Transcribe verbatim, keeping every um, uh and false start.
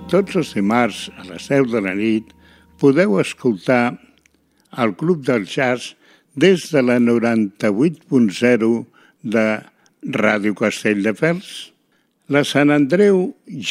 Tots els dimarts a les deu de la nit podeu escoltar el Club del Jazz des de la noranta-vuit punt zero de Ràdio Castelldefels. La Sant Andreu